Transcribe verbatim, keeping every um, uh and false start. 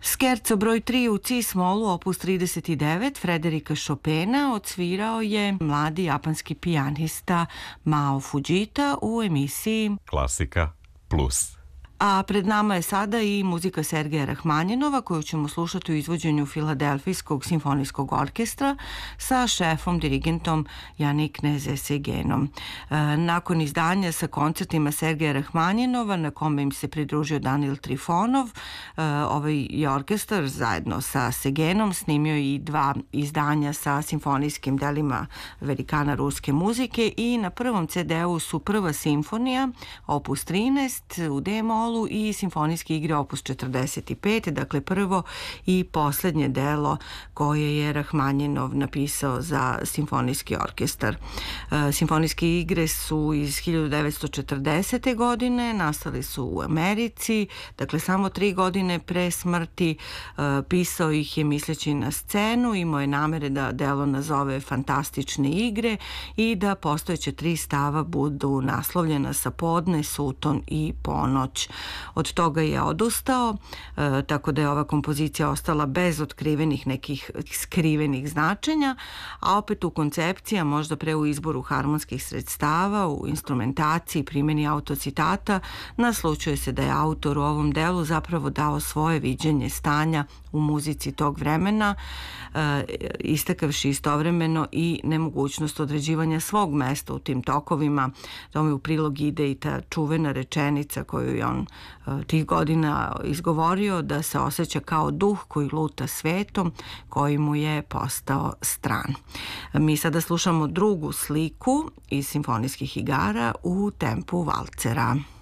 Scherzo broj tri u C-smolu, opus trideset devet, Frederika Chopina, odsvirao je mladi japanski pijanista Mao Fujita u emisiji Klasika Plus. A pred nama je sada i muzika Sergeja Rahmanjinova, koju ćemo slušati u izvođenju Filadelfijskog simfonijskog orkestra sa šefom, dirigentom Janik Nezesegenom. Nakon izdanja sa koncertima Sergeja Rahmanjinova, na kome im se pridružio Danil Trifonov, ovaj je orkestar zajedno sa Segenom snimio i dva izdanja sa simfonijskim delima velikana ruske muzike i na prvom ce de-u su Prva simfonija, opus trinaest u D-molu i simfonijske igre opus četrdeset pet, dakle prvo i poslednje delo koje je Rahmanjinov napisao za simfonijski orkestar. Simfonijske igre su iz hiljadu devetsto četrdesete godine, nastali su u Americi, dakle samo tri godine pre smrti. Pisao ih je misleći na scenu, imao je namere da delo nazove Fantastične igre i da postojeće tri stava budu naslovljena sa podne, suton i ponoć. Od toga je odustao, e, tako da je ova kompozicija ostala bez otkrivenih nekih skrivenih značenja, a opet u koncepcija, možda pre u izboru harmonskih sredstava, u instrumentaciji, primjeni autocitata, naslučuje se da je autor u ovom delu zapravo dao svoje viđenje stanja u muzici tog vremena, e, istakavši istovremeno i nemogućnost određivanja svog mesta u tim tokovima. Tome u prilog ide i ta čuvena rečenica koju je on tih godina izgovorio, da se osjeća kao duh koji luta svetom, koji mu je postao stran. Mi sada slušamo drugu sliku iz simfonijskih igara u tempu valcera.